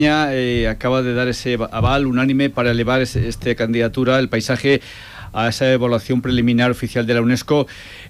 Acaba de dar ese aval unánime para elevar esta candidatura, el paisaje, a esa evaluación preliminar oficial de la UNESCO.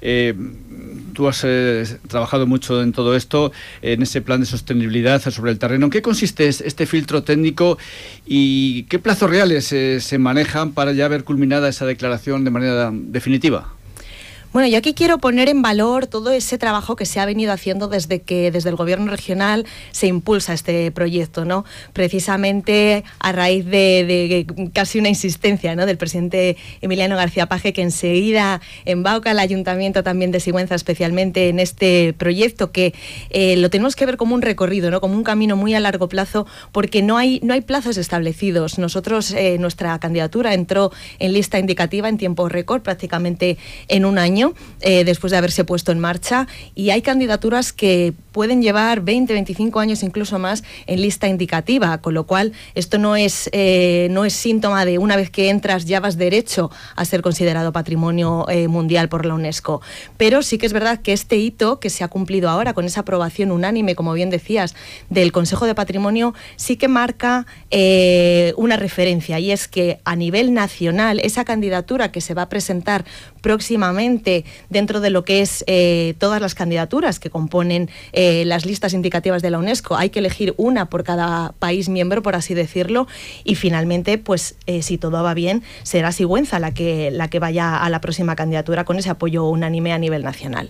Tú has trabajado mucho en todo esto, en ese plan de sostenibilidad sobre el terreno. ¿En qué consiste este filtro técnico y qué plazos reales se manejan para ya ver culminada esa declaración de manera definitiva? Bueno, yo aquí quiero poner en valor todo ese trabajo que se ha venido haciendo desde el gobierno regional se impulsa este proyecto, ¿no? Precisamente a raíz de casi una insistencia, ¿no?, del presidente Emiliano García Paje, que enseguida embauca al ayuntamiento también de Sigüenza especialmente en este proyecto, que lo tenemos que ver como un recorrido, ¿no?, como un camino muy a largo plazo, porque no hay plazos establecidos. Nosotros, nuestra candidatura entró en lista indicativa en tiempo récord, prácticamente en un año, después de haberse puesto en marcha, y hay candidaturas que pueden llevar 20, 25 años, incluso más, en lista indicativa, con lo cual esto no es síntoma de una vez que entras ya vas derecho a ser considerado patrimonio mundial por la UNESCO. Pero sí que es verdad que este hito que se ha cumplido ahora con esa aprobación unánime, como bien decías, del Consejo de Patrimonio, sí que marca una referencia, y es que a nivel nacional esa candidatura que se va a presentar próximamente dentro de lo que es todas las candidaturas que componen las listas indicativas de la UNESCO, hay que elegir una por cada país miembro, por así decirlo, y finalmente, pues si todo va bien, será Sigüenza la que vaya a la próxima candidatura con ese apoyo unánime a nivel nacional.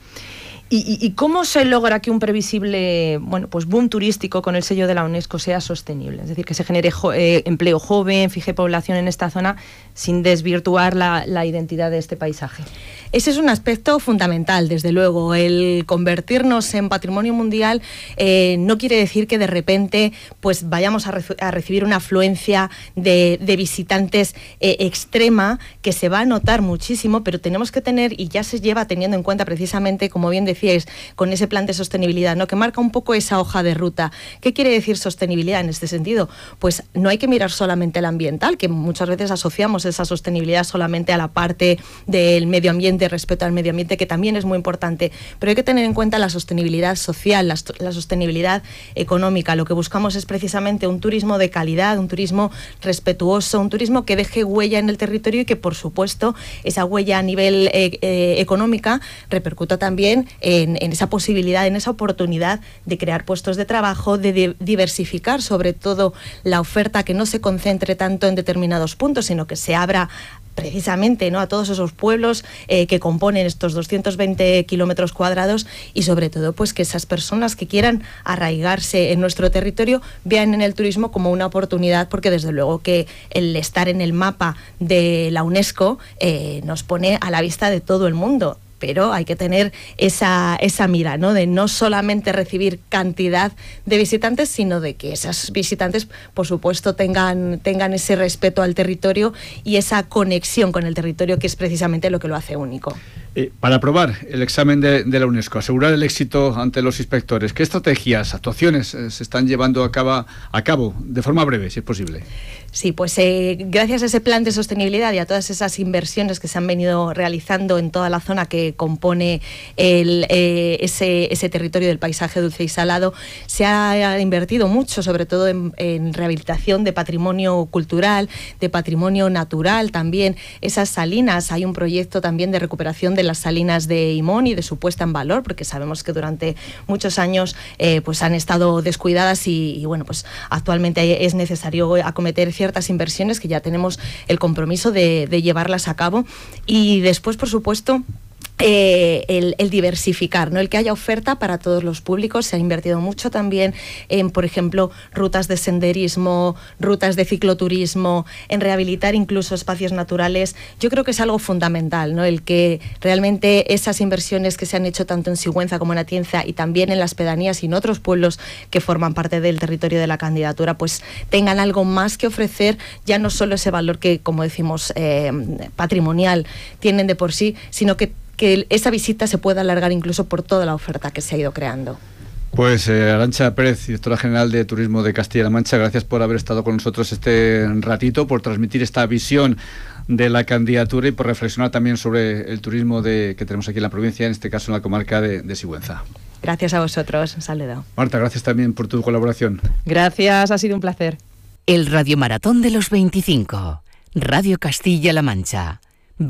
¿Y cómo se logra que un previsible boom turístico con el sello de la UNESCO sea sostenible? Es decir, que se genere empleo joven, fije población en esta zona, sin desvirtuar la identidad de este paisaje. Ese es un aspecto fundamental, desde luego. El convertirnos en patrimonio mundial no quiere decir que de repente pues vayamos a recibir una afluencia de visitantes extrema, que se va a notar muchísimo, pero tenemos que tener, y ya se lleva teniendo en cuenta precisamente, como bien decíais, con ese plan de sostenibilidad, ¿no?, que marca un poco esa hoja de ruta. ¿Qué quiere decir sostenibilidad en este sentido? Pues no hay que mirar solamente el ambiental, que muchas veces asociamos esa sostenibilidad solamente a la parte del medio ambiente, respeto al medio ambiente, que también es muy importante, pero hay que tener en cuenta la sostenibilidad social, la sostenibilidad económica. Lo que buscamos es precisamente un turismo de calidad, un turismo respetuoso, un turismo que deje huella en el territorio y que, por supuesto, esa huella a nivel económica repercuta también en esa posibilidad, en esa oportunidad de crear puestos de trabajo, de diversificar sobre todo la oferta, que no se concentre tanto en determinados puntos, sino que se abra precisamente, ¿no?, a todos esos pueblos que componen estos 220 kilómetros cuadrados, y sobre todo pues que esas personas que quieran arraigarse en nuestro territorio vean en el turismo como una oportunidad, porque desde luego que el estar en el mapa de la UNESCO nos pone a la vista de todo el mundo. Pero hay que tener esa mira, ¿no?, de no solamente recibir cantidad de visitantes, sino de que esas visitantes, por supuesto, tengan ese respeto al territorio y esa conexión con el territorio, que es precisamente lo que lo hace único. Para aprobar el examen de la UNESCO, asegurar el éxito ante los inspectores, ¿qué estrategias, actuaciones se están llevando a cabo de forma breve, si es posible? Sí, pues gracias a ese plan de sostenibilidad y a todas esas inversiones que se han venido realizando en toda la zona que compone ese territorio del paisaje dulce y salado, se ha invertido mucho, sobre todo en rehabilitación de patrimonio cultural, de patrimonio natural también. Esas salinas, hay un proyecto también de recuperación de las salinas de Imón y de su puesta en valor, porque sabemos que durante muchos años pues han estado descuidadas y bueno, pues actualmente es necesario acometer ciertas inversiones que ya tenemos el compromiso de llevarlas a cabo. Y después, por supuesto, el diversificar, ¿no?, el que haya oferta para todos los públicos. Se ha invertido mucho también en, por ejemplo, rutas de senderismo, rutas de cicloturismo, en rehabilitar incluso espacios naturales. Yo creo que es algo fundamental, ¿no?, el que realmente esas inversiones que se han hecho tanto en Sigüenza como en Atienza y también en las pedanías y en otros pueblos que forman parte del territorio de la candidatura, pues tengan algo más que ofrecer, ya no solo ese valor que, como decimos, patrimonial tienen de por sí, sino que esa visita se pueda alargar incluso por toda la oferta que se ha ido creando. Pues Arantxa Pérez, directora general de Turismo de Castilla-La Mancha, gracias por haber estado con nosotros este ratito, por transmitir esta visión de la candidatura y por reflexionar también sobre el turismo que tenemos aquí en la provincia, en este caso en la comarca de Sigüenza. Gracias a vosotros, un saludo. Marta, gracias también por tu colaboración. Gracias, ha sido un placer. El Radiomaratón de los 25. Radio Castilla-La Mancha.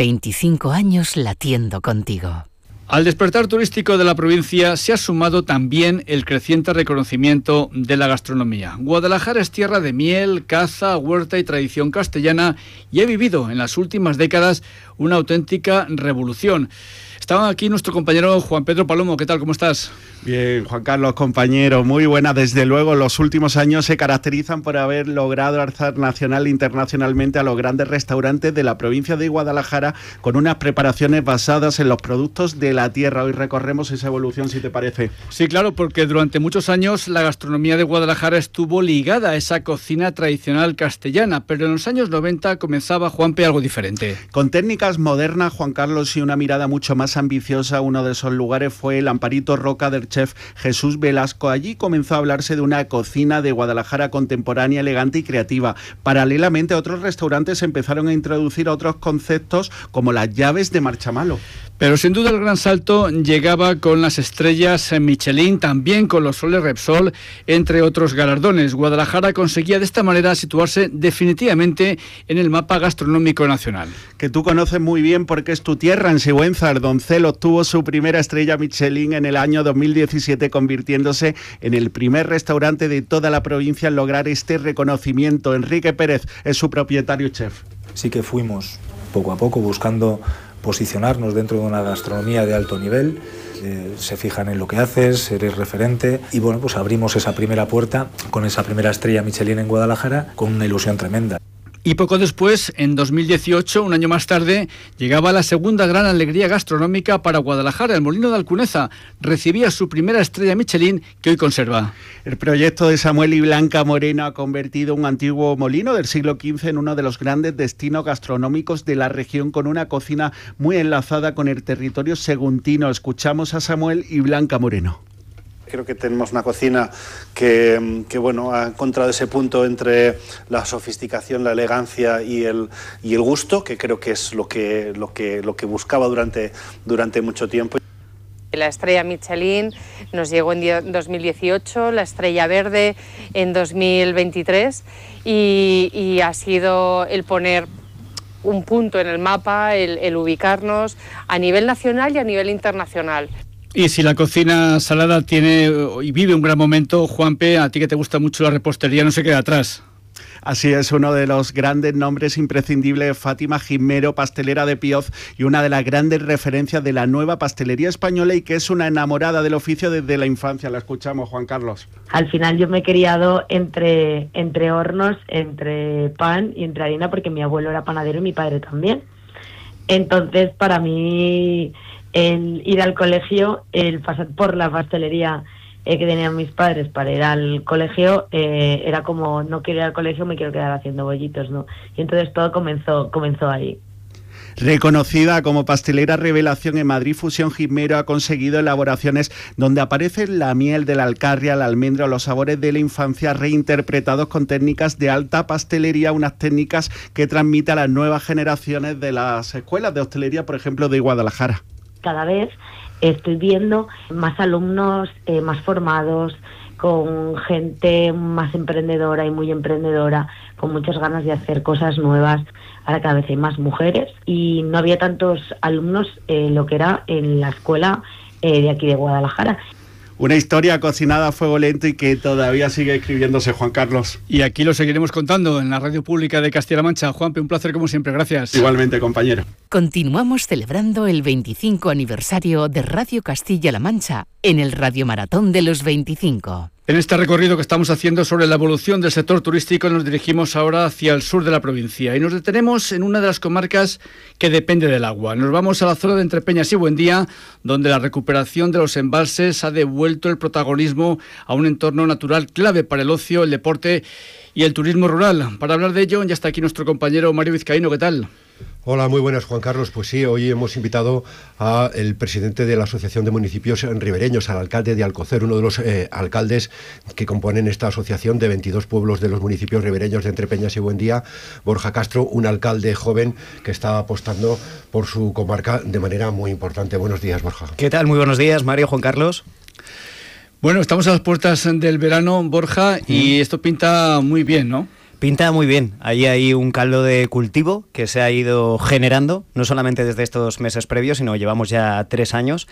25 años latiendo contigo. Al despertar turístico de la provincia se ha sumado también el creciente reconocimiento de la gastronomía. Guadalajara es tierra de miel, caza, huerta y tradición castellana y ha vivido en las últimas décadas una auténtica revolución. Estaba aquí nuestro compañero Juan Pedro Palomo. ¿Qué tal? ¿Cómo estás? Bien, Juan Carlos, compañero, muy buena. Desde luego, los últimos años se caracterizan por haber logrado alzar nacional e internacionalmente a los grandes restaurantes de la provincia de Guadalajara con unas preparaciones basadas en los productos de la tierra. Hoy recorremos esa evolución, si te parece. Sí, claro, porque durante muchos años la gastronomía de Guadalajara estuvo ligada a esa cocina tradicional castellana, pero en los años 90 comenzaba, Juanpe, algo diferente. Con técnicas modernas, Juan Carlos, y una mirada mucho más ambiciosa, uno de esos lugares fue el Amparito Roca del chef Jesús Velasco. Allí comenzó a hablarse de una cocina de Guadalajara contemporánea, elegante y creativa. Paralelamente, otros restaurantes empezaron a introducir otros conceptos como las llaves de Marchamalo. Pero sin duda el gran salto llegaba con las estrellas Michelin, también con los Soles Repsol, entre otros galardones. Guadalajara conseguía de esta manera situarse definitivamente en el mapa gastronómico nacional. Que tú conoces muy bien porque es tu tierra. En Sigüenza, el Doncel obtuvo su primera estrella Michelin en el año 2017, convirtiéndose en el primer restaurante de toda la provincia en lograr este reconocimiento. Enrique Pérez es su propietario chef. Sí que fuimos poco a poco buscando posicionarnos dentro de una gastronomía de alto nivel, se fijan en lo que haces, eres referente y bueno, pues abrimos esa primera puerta con esa primera estrella Michelin en Guadalajara con una ilusión tremenda. Y poco después, en 2018, un año más tarde, llegaba la segunda gran alegría gastronómica para Guadalajara. El Molino de Alcuneza recibía su primera estrella Michelin, que hoy conserva. El proyecto de Samuel y Blanca Moreno ha convertido un antiguo molino del siglo XV en uno de los grandes destinos gastronómicos de la región, con una cocina muy enlazada con el territorio seguntino. Escuchamos a Samuel y Blanca Moreno. Creo que tenemos una cocina que bueno, ha encontrado ese punto entre la sofisticación, la elegancia y el gusto, que creo que es lo que buscaba durante mucho tiempo. La estrella Michelin nos llegó en 2018, la estrella verde en 2023 y ha sido el poner un punto en el mapa, el ubicarnos a nivel nacional y a nivel internacional. Y si la cocina salada tiene y vive un gran momento, Juanpe, a ti que te gusta mucho la repostería, no se queda atrás. Así es, uno de los grandes nombres imprescindibles, Fátima Jimero, pastelera de Pioz y una de las grandes referencias de la nueva pastelería española y que es una enamorada del oficio desde la infancia. La escuchamos, Juan Carlos. Al final yo me he criado entre hornos, entre pan y entre harina, porque mi abuelo era panadero y mi padre también. Entonces, para mí, el ir al colegio, el pasar por la pastelería que tenían mis padres para ir al colegio, era como, no quiero ir al colegio, me quiero quedar haciendo bollitos, ¿no? Y entonces todo comenzó ahí. Reconocida como pastelera revelación en Madrid, Fusión Jimero ha conseguido elaboraciones donde aparecen la miel de la alcarria, la almendra o los sabores de la infancia reinterpretados con técnicas de alta pastelería, unas técnicas que transmite a las nuevas generaciones de las escuelas de hostelería, por ejemplo, de Guadalajara. Cada vez estoy viendo más alumnos más formados, con gente más emprendedora y muy emprendedora, con muchas ganas de hacer cosas nuevas. Ahora cada vez hay más mujeres y no había tantos alumnos lo que era en la escuela de aquí de Guadalajara. Una historia cocinada a fuego lento y que todavía sigue escribiéndose, Juan Carlos. Y aquí lo seguiremos contando en la Radio Pública de Castilla-La Mancha. Juanpe, un placer como siempre, gracias. Igualmente, compañero. Continuamos celebrando el 25 aniversario de Radio Castilla-La Mancha en el Radiomaratón de los 25. En este recorrido que estamos haciendo sobre la evolución del sector turístico nos dirigimos ahora hacia el sur de la provincia y nos detenemos en una de las comarcas que depende del agua. Nos vamos a la zona de Entrepeñas y Buendía, donde la recuperación de los embalses ha devuelto el protagonismo a un entorno natural clave para el ocio, el deporte y el turismo rural. Para hablar de ello ya está aquí nuestro compañero Mario Vizcaíno. ¿Qué tal? Hola, muy buenas, Juan Carlos. Pues sí, hoy hemos invitado al presidente de la Asociación de Municipios Ribereños, al alcalde de Alcocer, uno de los alcaldes que componen esta asociación de 22 pueblos de los municipios ribereños de Entrepeñas y Buendía, Borja Castro, un alcalde joven que está apostando por su comarca de manera muy importante. Buenos días, Borja. ¿Qué tal? Muy buenos días, Mario, Juan Carlos. Bueno, estamos a las puertas del verano, Borja, y esto pinta muy bien, ¿no? Pinta muy bien. Ahí hay un caldo de cultivo que se ha ido generando, no solamente desde estos meses previos, sino llevamos ya 3 años.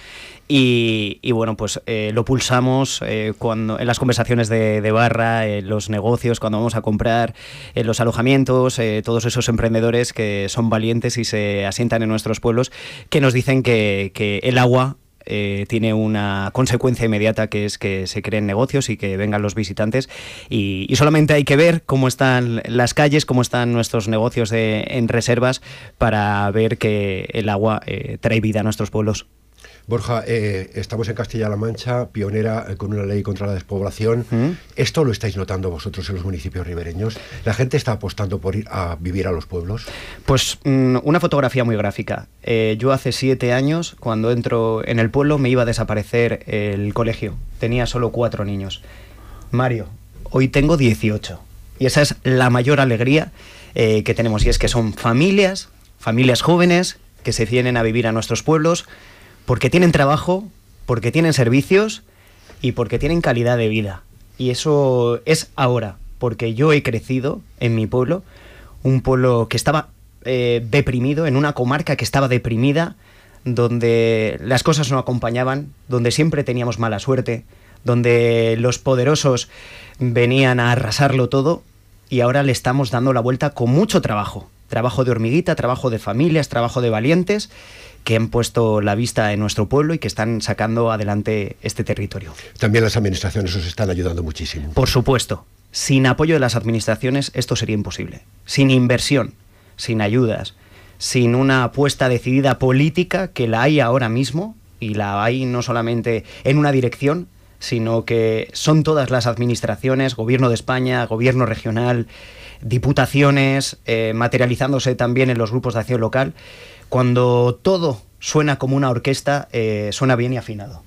Y bueno, pues lo pulsamos cuando en las conversaciones de barra, en los negocios, cuando vamos a comprar, en los alojamientos, todos esos emprendedores que son valientes y se asientan en nuestros pueblos, que nos dicen que el agua tiene una consecuencia inmediata, que es que se creen negocios y que vengan los visitantes, y solamente hay que ver cómo están las calles, cómo están nuestros negocios en reservas, para ver que el agua trae vida a nuestros pueblos. Borja, estamos en Castilla-La Mancha, pionera con una ley contra la despoblación. ¿Esto lo estáis notando vosotros en los municipios ribereños? ¿La gente está apostando por ir a vivir a los pueblos? Pues una fotografía muy gráfica. Yo hace 7 años, cuando entro en el pueblo, me iba a desaparecer el colegio. Tenía solo 4 niños. Mario, hoy tengo 18. Y esa es la mayor alegría que tenemos. Y es que son familias jóvenes que se vienen a vivir a nuestros pueblos, porque tienen trabajo, porque tienen servicios y porque tienen calidad de vida. Y eso es ahora, porque yo he crecido en mi pueblo, un pueblo que estaba deprimido, en una comarca que estaba deprimida, donde las cosas no acompañaban, donde siempre teníamos mala suerte, donde los poderosos venían a arrasarlo todo, y ahora le estamos dando la vuelta con mucho trabajo. Trabajo de hormiguita, trabajo de familias, trabajo de valientes, que han puesto la vista en nuestro pueblo y que están sacando adelante este territorio. También las administraciones os están ayudando muchísimo. Por supuesto. Sin apoyo de las administraciones esto sería imposible. Sin inversión, sin ayudas, sin una apuesta decidida política, que la hay ahora mismo, y la hay no solamente en una dirección, sino que son todas las administraciones, Gobierno de España, Gobierno regional, diputaciones, materializándose también en los grupos de acción local. Cuando todo suena como una orquesta, suena bien y afinado.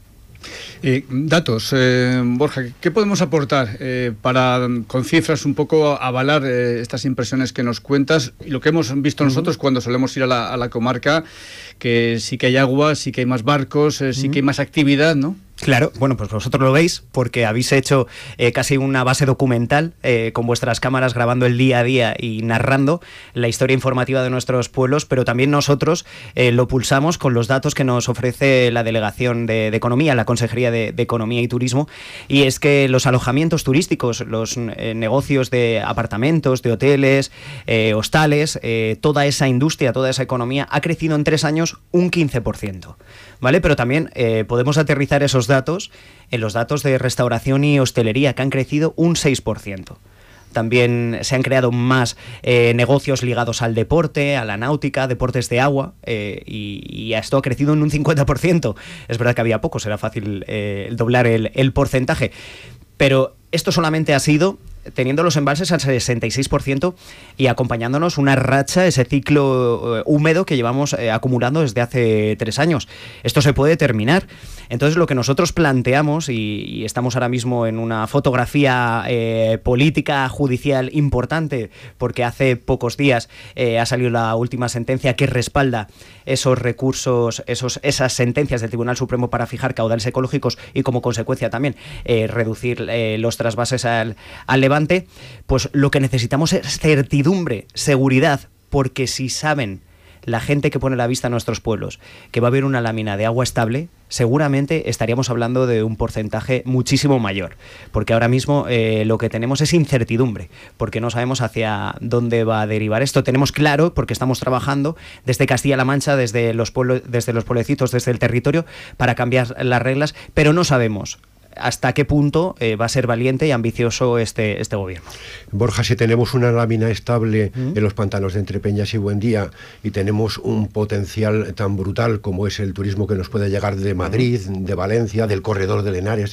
Datos, Borja, ¿qué podemos aportar para, con cifras, un poco avalar estas impresiones que nos cuentas y lo que hemos visto nosotros cuando solemos ir a la comarca, que sí que hay agua, sí que hay más barcos, sí que hay más actividad, ¿no? Claro, bueno, pues vosotros lo veis porque habéis hecho casi una base documental con vuestras cámaras, grabando el día a día y narrando la historia informativa de nuestros pueblos, pero también nosotros lo pulsamos con los datos que nos ofrece la Delegación de Economía, la Consejería de Economía y Turismo, y es que los alojamientos turísticos, los negocios de apartamentos, de hoteles, hostales, toda esa industria, toda esa economía ha crecido en 3 años un 15%, ¿vale? Pero también podemos aterrizar esos datos en los datos de restauración y hostelería, que han crecido un 6%. También se han creado más negocios ligados al deporte, a la náutica, deportes de agua, y esto ha crecido en un 50%. Es verdad que había pocos, era fácil doblar el porcentaje, pero esto solamente ha sido teniendo los embalses al 66% y acompañándonos una racha, ese ciclo húmedo que llevamos acumulando desde hace 3 años. Esto se puede terminar. Entonces, lo que nosotros planteamos, y estamos ahora mismo en una fotografía política, judicial importante, porque hace pocos días ha salido la última sentencia que respalda esos recursos, esas sentencias del Tribunal Supremo para fijar caudales ecológicos y, como consecuencia, también reducir los trasvases al Levante. Pues lo que necesitamos es certidumbre, seguridad, porque si saben la gente que pone la vista a nuestros pueblos que va a haber una lámina de agua estable, seguramente estaríamos hablando de un porcentaje muchísimo mayor, porque ahora mismo lo que tenemos es incertidumbre, porque no sabemos hacia dónde va a derivar esto. Tenemos claro, porque estamos trabajando desde Castilla-La Mancha, desde los pueblecitos, desde el territorio, para cambiar las reglas, pero no sabemos hasta qué punto va a ser valiente y ambicioso este gobierno. Borja, si tenemos una lámina estable en los pantanos de Entrepeñas y Buendía y tenemos un potencial tan brutal como es el turismo que nos puede llegar de Madrid, de Valencia, del corredor de Henares,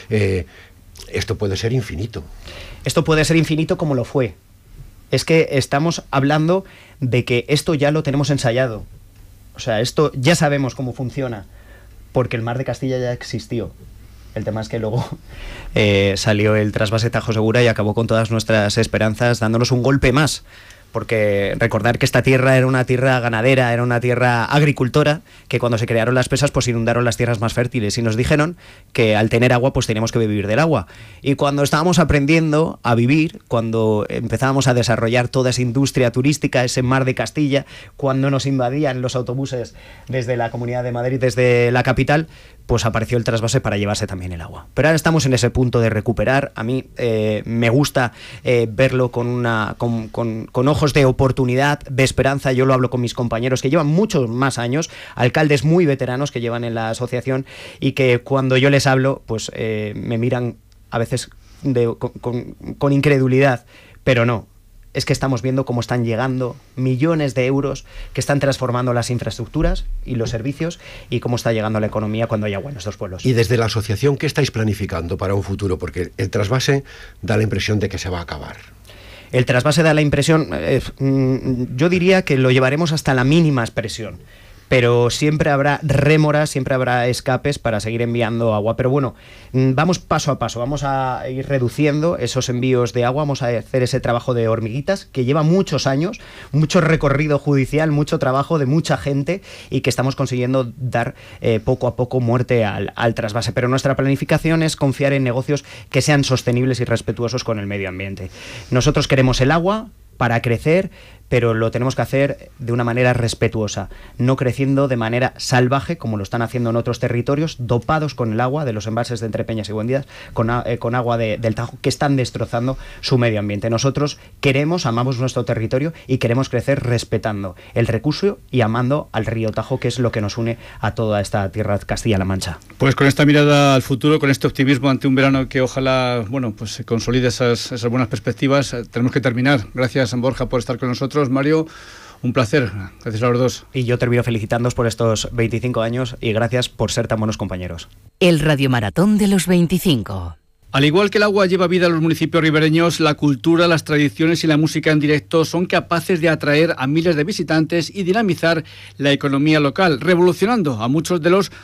esto puede ser infinito. Esto puede ser infinito como lo fue. Es que estamos hablando de que esto ya lo tenemos ensayado. O sea, esto ya sabemos cómo funciona, porque el Mar de Castilla ya existió. El tema es que luego salió el trasvase Tajo Segura y acabó con todas nuestras esperanzas, dándonos un golpe más, porque recordar que esta tierra era una tierra ganadera, era una tierra agricultora, que cuando se crearon las presas pues inundaron las tierras más fértiles y nos dijeron que al tener agua pues teníamos que vivir del agua. Y cuando estábamos aprendiendo a vivir, cuando empezábamos a desarrollar toda esa industria turística, ese mar de Castilla, cuando nos invadían los autobuses desde la Comunidad de Madrid, desde la capital, pues apareció el trasvase para llevarse también el agua. Pero ahora estamos en ese punto de recuperar. A mí me gusta verlo con ojos de oportunidad, de esperanza. Yo lo hablo con mis compañeros que llevan muchos más años, alcaldes muy veteranos que llevan en la asociación, y que cuando yo les hablo, pues me miran a veces con incredulidad, pero no. Es que estamos viendo cómo están llegando millones de euros que están transformando las infraestructuras y los servicios, y cómo está llegando la economía cuando hay agua en estos pueblos. Y desde la asociación, ¿qué estáis planificando para un futuro? Porque el trasvase da la impresión de que se va a acabar. El trasvase da la impresión, yo diría que lo llevaremos hasta la mínima expresión, pero siempre habrá rémoras, siempre habrá escapes para seguir enviando agua. Pero bueno, vamos paso a paso, vamos a ir reduciendo esos envíos de agua, vamos a hacer ese trabajo de hormiguitas que lleva muchos años, mucho recorrido judicial, mucho trabajo de mucha gente, y que estamos consiguiendo dar poco a poco muerte al trasvase. Pero nuestra planificación es confiar en negocios que sean sostenibles y respetuosos con el medio ambiente. Nosotros queremos el agua para crecer, pero lo tenemos que hacer de una manera respetuosa, no creciendo de manera salvaje como lo están haciendo en otros territorios, dopados con el agua de los embalses de Entrepeñas y Buendías, con agua del Tajo, que están destrozando su medio ambiente. Nosotros amamos nuestro territorio y queremos crecer respetando el recurso y amando al río Tajo, que es lo que nos une a toda esta tierra de Castilla-La Mancha. Pues con esta mirada al futuro, con este optimismo ante un verano que ojalá, pues se consolide esas buenas perspectivas, tenemos que terminar. Gracias, Borja, por estar con nosotros. Mario, un placer. Gracias a los dos. Y yo termino felicitándoos por estos 25 años y gracias por ser tan buenos compañeros. El Radiomaratón de los 25. Al igual que el agua lleva vida a los municipios ribereños, la cultura, las tradiciones y la música en directo son capaces de atraer a miles de visitantes y dinamizar la economía local, revolucionando a muchos de los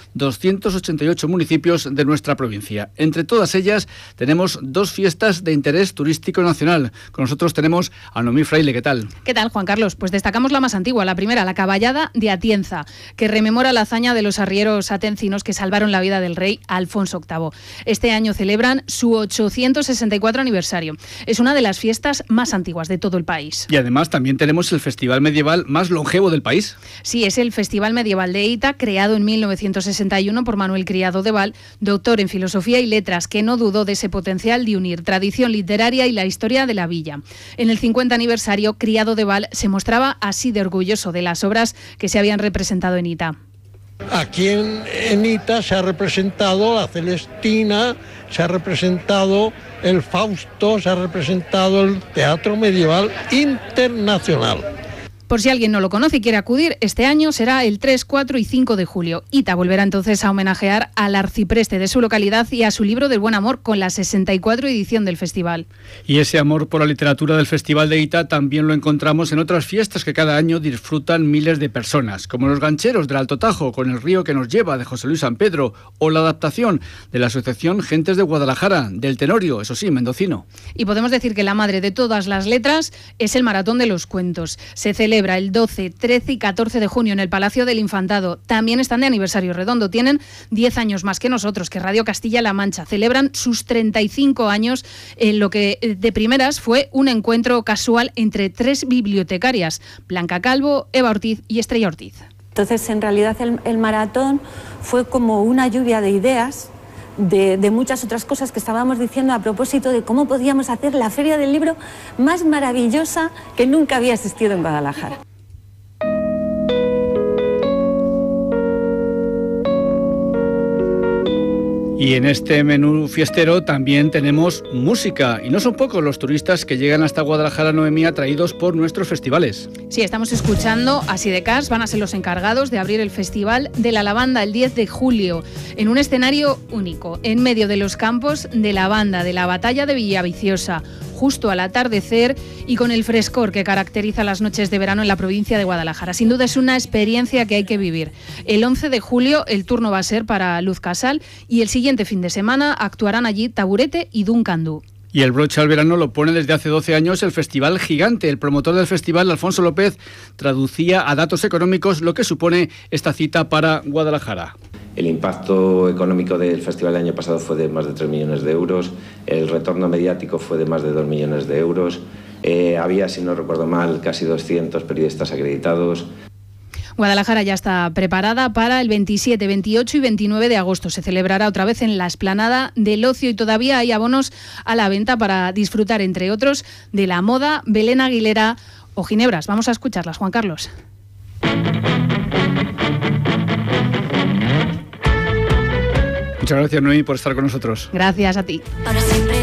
288 municipios de nuestra provincia. Entre todas ellas tenemos dos fiestas de interés turístico nacional. Con nosotros tenemos a Noemí Fraile. ¿Qué tal? ¿Qué tal, Juan Carlos? Pues destacamos la más antigua, la primera, la Caballada de Atienza, que rememora la hazaña de los arrieros atencinos que salvaron la vida del rey Alfonso VIII. Este año celebran su 864 aniversario. Es una de las fiestas más antiguas de todo el país. Y además también tenemos el festival medieval más longevo del país. Sí, es el Festival Medieval de Eita, creado en 1961 por Manuel Criado de Val, doctor en Filosofía y Letras, que no dudó de ese potencial de unir tradición literaria y la historia de la villa. En el 50 aniversario, Criado de Val se mostraba así de orgulloso de las obras que se habían representado en Eita. Aquí en Eita se ha representado la Celestina, se ha representado el Fausto, se ha representado el Teatro Medieval Internacional. Por si alguien no lo conoce y quiere acudir, este año será el 3, 4 y 5 de julio. Eita volverá entonces a homenajear al arcipreste de su localidad y a su libro del buen amor con la 64 edición del festival. Y ese amor por la literatura del Festival de Eita también lo encontramos en otras fiestas que cada año disfrutan miles de personas, como los gancheros del Alto Tajo con el río que nos lleva de José Luis San Pedro, o la adaptación de la Asociación Gentes de Guadalajara, del Tenorio, eso sí, mendocino. Y podemos decir que la madre de todas las letras es el Maratón de los Cuentos. Se celebra el 12, 13 y 14 de junio en el Palacio del Infantado. También están de aniversario redondo. Tienen 10 años más que nosotros, que Radio Castilla-La Mancha. Celebran sus 35 años en lo que de primeras fue un encuentro casual entre 3 bibliotecarias, Blanca Calvo, Eva Ortiz y Estrella Ortiz. Entonces, en realidad, el maratón fue como una lluvia de ideas de muchas otras cosas que estábamos diciendo a propósito de cómo podíamos hacer la Feria del Libro más maravillosa que nunca había existido en Guadalajara. Y en este menú fiestero también tenemos música, y no son pocos los turistas que llegan hasta Guadalajara, Noemí, atraídos por nuestros festivales. Sí, estamos escuchando a Sidecars, van a ser los encargados de abrir el Festival de la Lavanda el 10 de julio, en un escenario único, en medio de los campos de lavanda, de la batalla de Villaviciosa, justo al atardecer y con el frescor que caracteriza las noches de verano en la provincia de Guadalajara. Sin duda es una experiencia que hay que vivir. El 11 de julio el turno va a ser para Luz Casal y el siguiente fin de semana actuarán allí Taburete y Duncan Du. Y el broche al verano lo pone desde hace 12 años el Festival Gigante. El promotor del festival, Alfonso López, traducía a datos económicos lo que supone esta cita para Guadalajara. El impacto económico del festival del año pasado fue de más de 3 millones de euros, el retorno mediático fue de más de 2 millones de euros, había, si no recuerdo mal, casi 200 periodistas acreditados. Guadalajara ya está preparada para el 27, 28 y 29 de agosto. Se celebrará otra vez en la Explanada del Ocio y todavía hay abonos a la venta para disfrutar, entre otros, de la moda, Belén Aguilera o ginebras. Vamos a escucharlas, Juan Carlos. Muchas gracias, Noemí, por estar con nosotros. Gracias a ti. Para siempre